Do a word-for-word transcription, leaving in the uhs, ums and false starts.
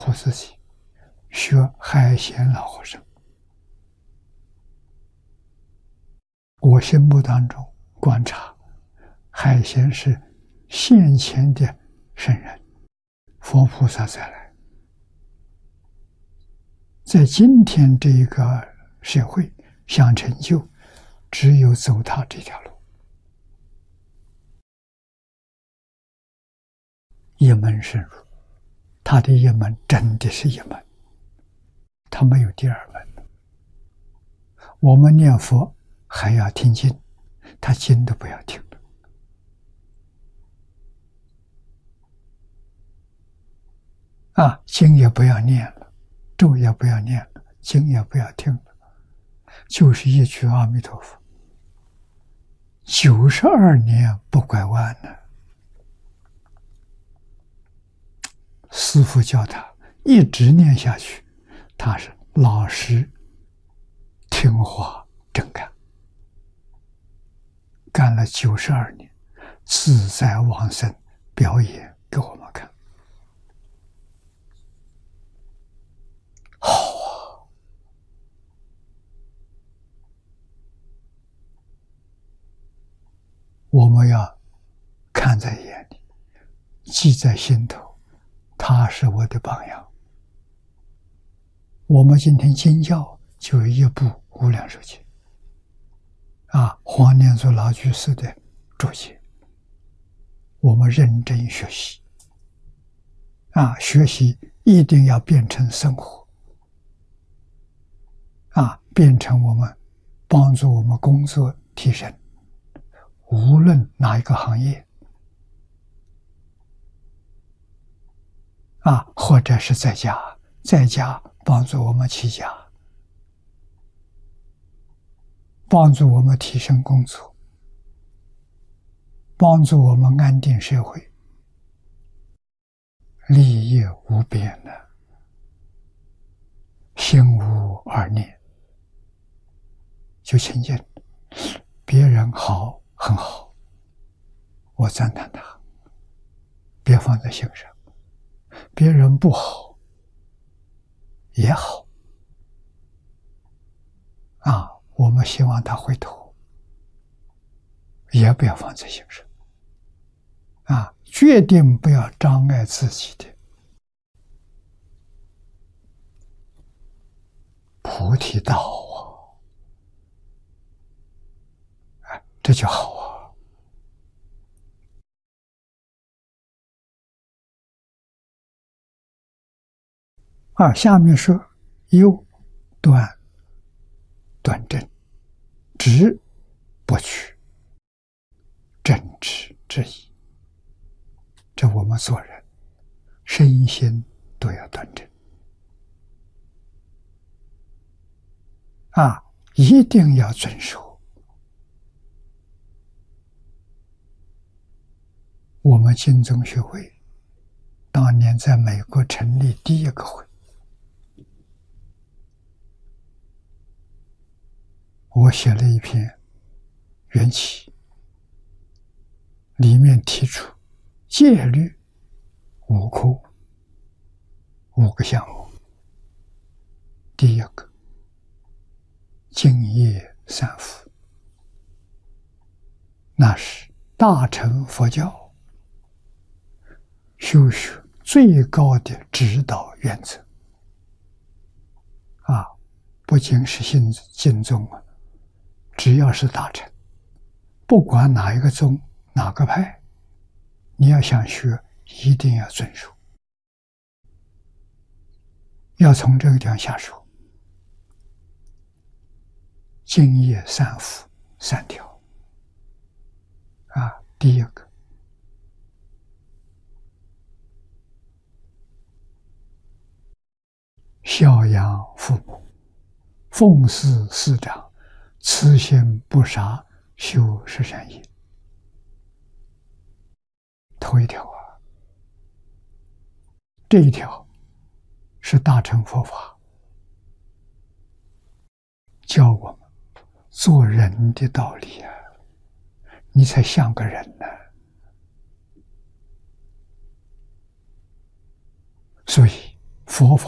护自己，学海鲜老和尚。我心目当中观察，海鲜是现前的圣人，佛菩萨再来，在今天这一个社会想成就，只有走他这条路，一门深入。他的一门真的是一门，他没有第二门。我们念佛还要听经，他经都不要听了。啊，经也不要念了，咒也不要念了，经也不要听了，就是一句阿弥陀佛，九十二年不拐弯呢。师父叫他一直念下去，他是老实听话真干，干了九十二年，自在往生，表演给我们看。好啊！我们要看在眼里，记在心头。他是我的榜样。我们今天经教就有一部《无量寿经》，啊，黄念祖老居士的注解，我们认真学习，啊，学习一定要变成生活，啊，变成我们帮助我们工作提升，无论哪一个行业。啊，或者是在家，在家帮助我们起家，帮助我们提升工作，帮助我们安定社会，利益无边的，心无二念，就亲近。别人好很好，我赞叹他，别放在心上。别人不好也好啊，我们希望他回头，也不要放在心上啊，决定不要障碍自己的菩提道啊，啊，这就好啊。啊，下面说右断断正，直不取，正直之意。这我们做人身心都要端正啊，一定要遵守我们净宗学会当年在美国成立第一个会，我写了一篇缘起，里面提出戒律五科五个项目。第一个，敬业三福，那是大乘佛教修学最高的指导原则啊！不仅是信净宗啊，只要是大乘，不管哪一个宗哪个派，你要想学，一定要遵守。要从这个地方下手，敬业三福三条啊，第一个，孝养父母，奉事师长，慈心不杀，修十善业。头一条啊，这一条是大乘佛法教我们做人的道理啊，你才像个人呢。所以佛法